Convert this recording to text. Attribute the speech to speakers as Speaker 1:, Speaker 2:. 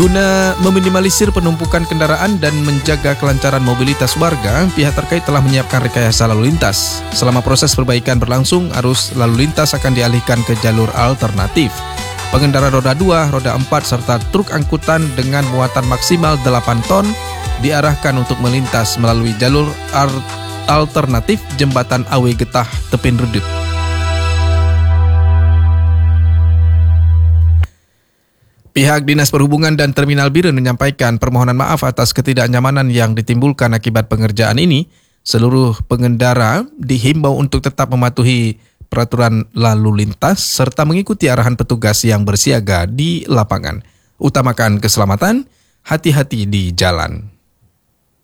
Speaker 1: Guna meminimalisir penumpukan kendaraan dan menjaga kelancaran mobilitas warga, pihak terkait telah menyiapkan rekayasa lalu lintas. Selama proses perbaikan berlangsung, arus lalu lintas akan dialihkan ke jalur alternatif. Pengendara roda 2, roda 4, serta truk angkutan dengan muatan maksimal 8 ton diarahkan untuk melintas melalui jalur alternatif Jembatan Awe Getah Tepin Redut. Pihak Dinas Perhubungan dan Terminal Biren menyampaikan permohonan maaf atas ketidaknyamanan yang ditimbulkan akibat pengerjaan ini. Seluruh pengendara dihimbau untuk tetap mematuhi peraturan lalu lintas serta mengikuti arahan petugas yang bersiaga di lapangan. Utamakan keselamatan, hati-hati di jalan.